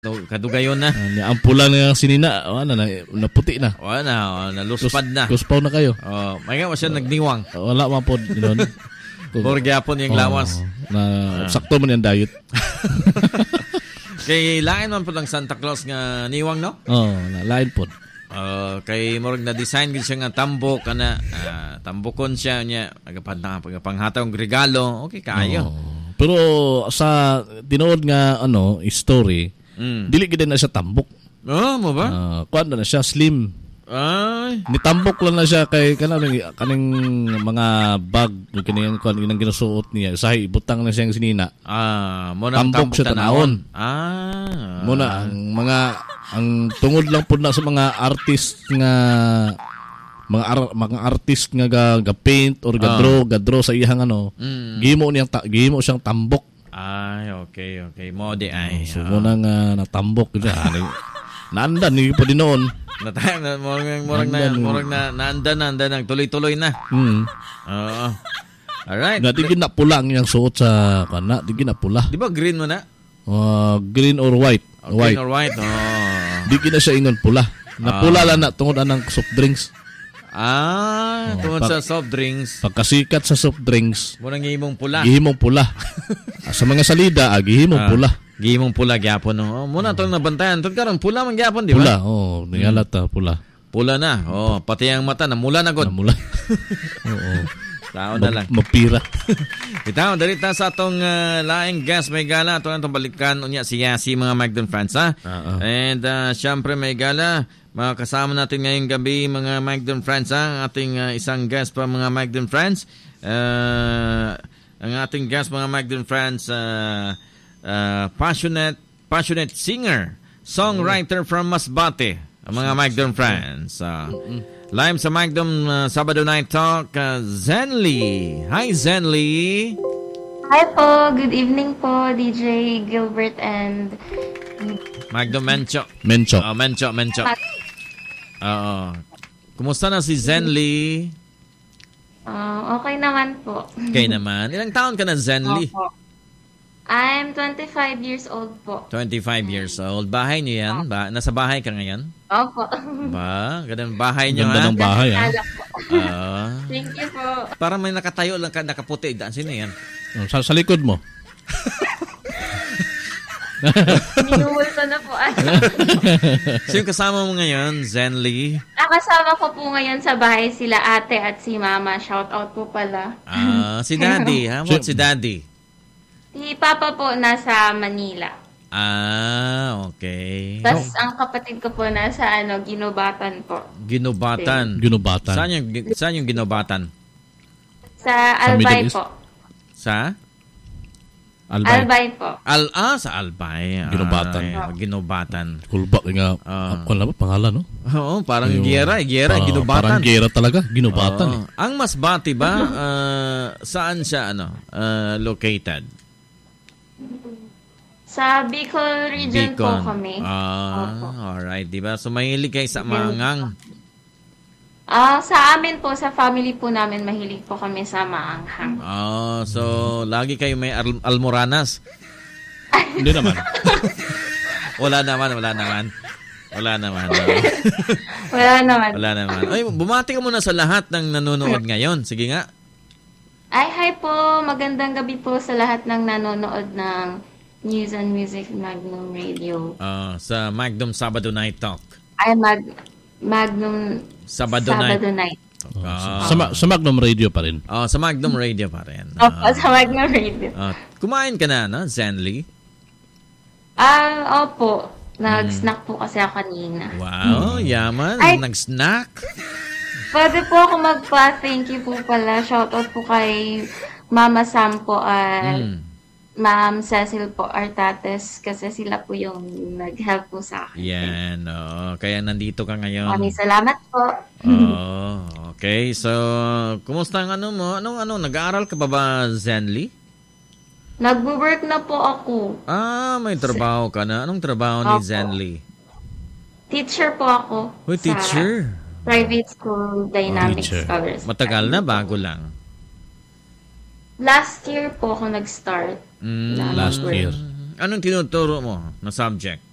Kadugayon na. Ang pula na sinina, naputi na. Naluspad na. Kuspaw na kayo. May nga siya nagniwang. Wala man po doon. Borgyapon yung lawas. Sakto man yung diet. Kay lain man po ng Santa Claus nga niwang, no? Lain po. Kay morag na design gid siya nga tambok kana tambokon siya nya panghatag regalo. Okay kayo. Pero sa tinuod nga story, dili gid na siya tambok. Mo ba? Kuan na siya slim. Ay, nitambok lang na siya kay kaning mga bag kining kuan inang ginusuot niya. Sahi butang na siyang sinina. Mo na tambok siya tanawon. Mo na ang tungod lang pud na sa mga artist nga mga artist nga ga paint or gadro sa iyang gihimo siyang tambok. Ay, okay. Mo di ay. So mo nang natambok gid naandan ni pa dinoon. Morag na naandan tuloy-tuloy na. Alright. Digin na pula ang iyang suot sa kana, digin na pula. Di ba green mo na? Green or white. Green or white. Digin na siya ingon pula. Napula lang na tungod anang soft drinks. Tungod sa soft drinks. Pagkasikat sa soft drinks, mo nang gihimong pula. Sa mga salida, gihimong pula. Gihimong pula gyapon, no. Muna tong nabantayan, tud karon pula man gyapon, di Pula, ba? niyalata pula. Pula na. Pati ang mata namula na gud. Namula. Oo. Tao na lang. Mapira. Itaw, dalita sa atong laing guest may gala. Ito ang balikan unya si Yasi mga Magdon fans, ha? And syempre may gala. Mga kasama natin ngayong gabi mga Magdon friends, ha? Ating isang guest pa mga Magdon friends. Ang ating guest mga Magdon friends, passionate singer, songwriter from Masbate, ang mga Magdon friends. Live sa Magdon Sabado Night Talk, Zenly. Hi Zenly. Hi po, good evening po DJ Gilbert and Magdon Mencho. Mencho. Kumusta na si Zenly? Okay naman po. Okay naman. Ilang taon ka na Zenly? Opo. I'm 25 years old po. 25 years old. Bahay niyo yan? Nasa bahay ka ngayon? Opo. Ganun bahay niyo, ganda ha? ng bahay, ha? Thank you po. Parang may nakatayo lang nakaputi. Sino yan? Sa likod mo. Minumulto na po. Sino kasama mo ngayon, Zenly? Nakasama ko po ngayon sa bahay sila ate at si mama. Shout out po pala. Si Daddy, ha? What si Daddy? Si Papa po nasa Manila. Okay. Tapos ang kapatid ko po nasa Ginobatan po. Ginobatan. Saan yung Ginobatan? Sa Albay po. Sa? Albay po. Sa Albay. Ginobatan. Kulbak nga. Kung pangalan, no? Oo, parang Giyera, Ginobatan. Parang Giyera talaga, Ginobatan. Ang Masbate ba, saan siya located? Sa Bicol region po kami. Alright, diba? So, mahilig kayo sa maangang? Sa amin po, sa family po namin, mahilig po kami sa maanghang. So, lagi kayo may almoranas? Hindi naman. Wala naman. Ay, bumati ka muna sa lahat ng nanonood ngayon. Sige nga. Hi po. Magandang gabi po sa lahat ng nanonood ng News and Music Magnum Radio. Sa Magnum Sabado Night Talk. Magnum Sabado Night. Sa Magnum Radio pa rin. Sa Magnum Radio pa rin. Sa Magnum Radio. Kumain ka na, Zenly? Opo. Nag-snack po kasi ako kanina. Wow, yaman. Nag-snack? Pwede po ako magpa-thank you po pala. Shoutout po kay Mama Sam po at Ma'am Cecil po Artates kasi sila po yung nag-help po sa akin. Yan, kaya nandito ka ngayon. Maraming salamat po. Okay. So, kumusta ang mo? Nag-aaral ka ba, Zenly? Nag-work na po ako. May trabaho ka na. Anong trabaho ni Zenly? Teacher po ako. Teacher? Private School Dynamics Scholars. Matagal na, bago lang? Last year po ako nag-start. Last year. Anong tinuturo mo na subject?